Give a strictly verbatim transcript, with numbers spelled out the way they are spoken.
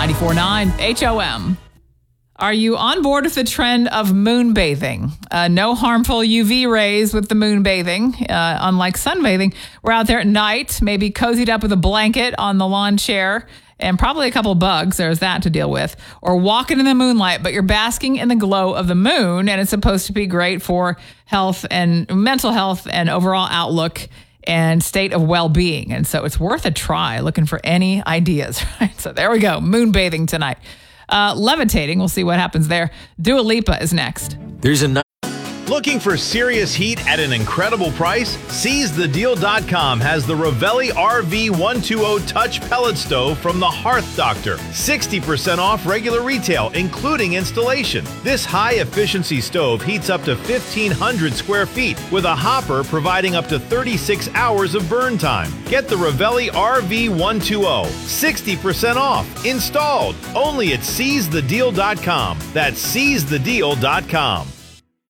ninety-four point nine H O M. Are you on board with the trend of moon bathing? Uh, no harmful U V rays with the moon bathing, uh, unlike sunbathing. We're out there at night, maybe cozied up with a blanket on the lawn chair and probably a couple bugs. There's that to deal with. Or walking in the moonlight, but you're basking in the glow of the moon, and it's supposed to be great for health and mental health and overall outlook and state of well-being. And so it's worth a try, looking for any ideas. Right? So there we go, moon bathing tonight. Uh, levitating, we'll see what happens there. Dua Lipa is next. There's a Looking for serious heat at an incredible price? Seize the deal dot com has the Ravelli R V one twenty Touch Pellet Stove from the Hearth Doctor. sixty percent off regular retail, including installation. This high-efficiency stove heats up to fifteen hundred square feet with a hopper providing up to thirty-six hours of burn time. Get the Ravelli R V one twenty, sixty percent off, installed, only at Seize the deal dot com. That's Seize the deal dot com.